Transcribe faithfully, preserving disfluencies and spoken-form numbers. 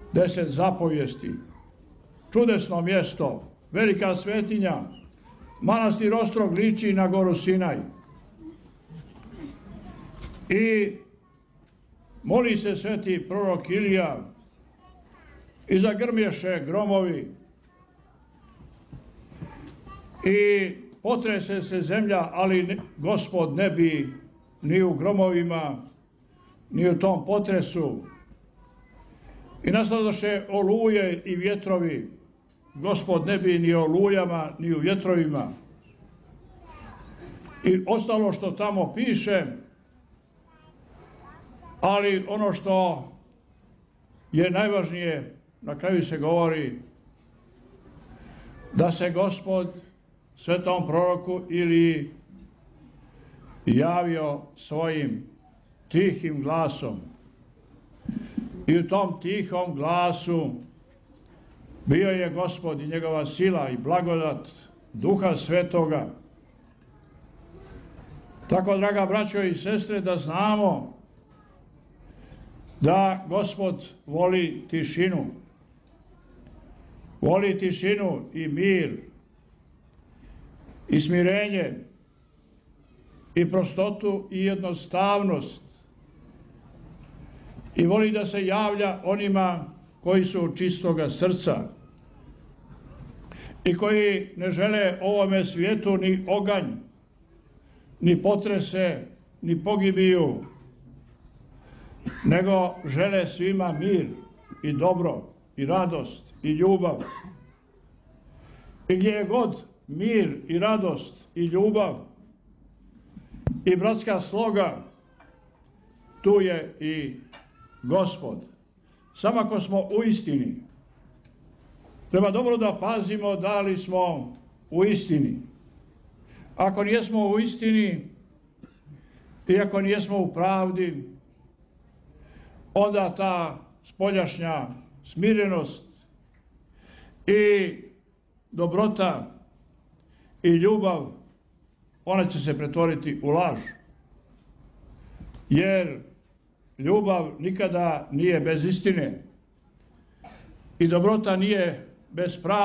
deset zapovijesti. Čudesno mjesto, velika svetinja, manastir Ostrog liči na goru Sinaj. I moli se sveti prorok Ilija i zagrmješe gromovi i potrese se zemlja, ali Gospod ne bi ni u gromovima, ni u tom potresu. I nastadoše oluje i vjetrovi. Gospod ne bi ni o olujama, ni u vjetrovima. I ostalo što tamo piše, ali ono što je najvažnije, na kraju se govori da se Gospod svetom proroku Iliji javio svojim tihim glasom. I u tom tihom glasu bio je Gospod i njegova sila i blagodat Duha Svetoga. Tako, draga braćo i sestre, da znamo da Gospod voli tišinu. Voli tišinu i mir i smirenje i prostotu i jednostavnost. I voli da se javlja onima koji su čistoga srca i koji ne žele ovome svijetu ni oganj, ni potrese, ni pogibiju, nego žele svima mir i dobro i radost i ljubav. I gdje je god mir i radost i ljubav i bratska sloga, tu je i Gospod. Samo ako smo u istini, treba dobro da pazimo da li smo u istini. Ako nijesmo u istini i ako nijesmo u pravdi, onda ta spoljašnja smirenost i dobrota i ljubav, ona će se pretvoriti u laž. Jer ljubav nikada nije bez istine i dobrota nije bez pravde.